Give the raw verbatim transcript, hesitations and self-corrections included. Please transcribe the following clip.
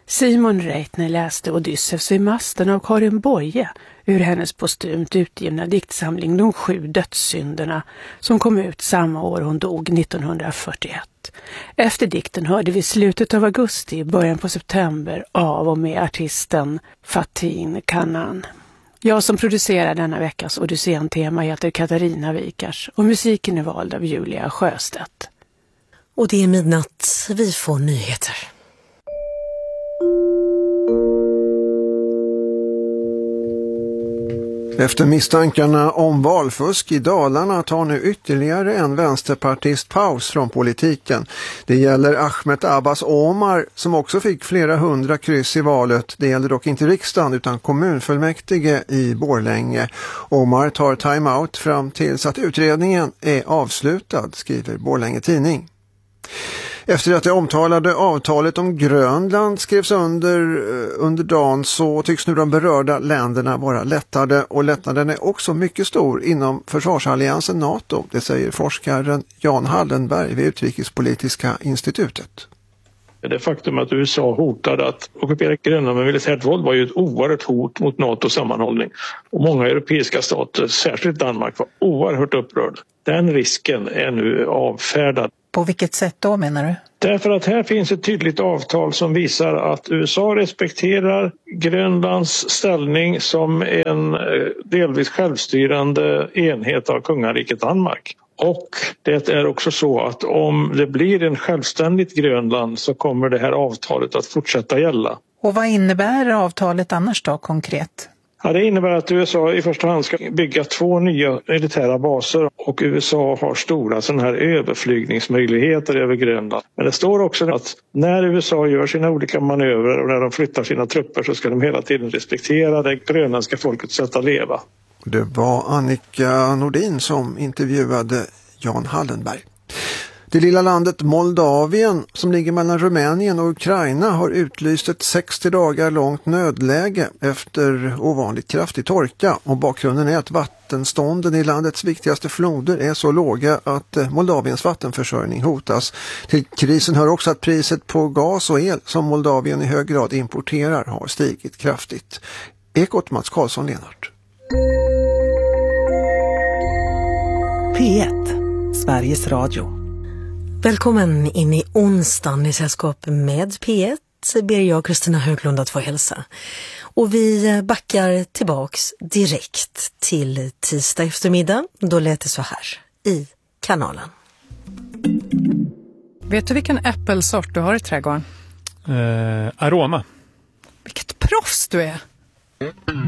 Simon Reitner läste Odysseus vid masten av Karin Boye ur hennes postumt utgivna diktsamling De sju dödssynderna som kom ut samma år hon dog nittonhundrafyrtioett. Efter dikten hörde vi slutet av augusti, början på september av och med artisten Fatin Kanan. Jag som producerar denna veckas Odysseen-tema heter Katarina Wikars och musiken är vald av Julia Sjöstedt. Och det är midnatt, vi får nyheter. Efter misstankarna om valfusk i Dalarna tar nu ytterligare en vänsterpartist paus från politiken. Det gäller Ahmet Abbas Omar som också fick flera hundra kryss i valet. Det gäller dock inte riksdagen utan kommunfullmäktige i Borlänge. Omar tar time-out fram tills att utredningen är avslutad, skriver Borlänge Tidning. Efter att det omtalade avtalet om Grönland skrevs under under dagen så tycks nu de berörda länderna vara lättade, och lättnaden är också mycket stor inom försvarsalliansen NATO, det säger forskaren Jan Hallenberg vid Utrikespolitiska institutet. Det faktum att U S A hotade att ockupera Grönland med militärt våld var ju ett oerhört hot mot NATOs sammanhållning. Och många europeiska stater, särskilt Danmark, var oerhört upprörd. Den risken är nu avfärdad. På vilket sätt då menar du? Därför att här finns ett tydligt avtal som visar att U S A respekterar Grönlands ställning som en delvis självstyrande enhet av kungariket Danmark. Och det är också så att om det blir en självständigt Grönland så kommer det här avtalet att fortsätta gälla. Och vad innebär avtalet annars då konkret? Ja, det innebär att U S A i första hand ska bygga två nya militära baser och U S A har stora sådana här överflygningsmöjligheter över Grönland. Men det står också att när U S A gör sina olika manövrer och när de flyttar sina trupper så ska de hela tiden respektera det grönländska folkets sätt att leva. Det var Annika Nordin som intervjuade Jan Hallenberg. Det lilla landet Moldavien som ligger mellan Rumänien och Ukraina har utlyst ett sextio dagar långt nödläge efter ovanligt kraftig torka, och bakgrunden är att vattenstånden i landets viktigaste floder är så låga att Moldaviens vattenförsörjning hotas. Till krisen hör också att priset på gas och el som Moldavien i hög grad importerar har stigit kraftigt. Ekot Mats Karlsson Lenart. P ett, Sveriges Radio. Välkommen in i onsdagen i sällskap med P ett ber jag Kristina Höglund att få hälsa. Och vi backar tillbaks direkt till tisdag eftermiddag. Då lät det så här i kanalen. Vet du vilken äppelsort du har i trädgården? Eh, aroma. Vilket proffs du är!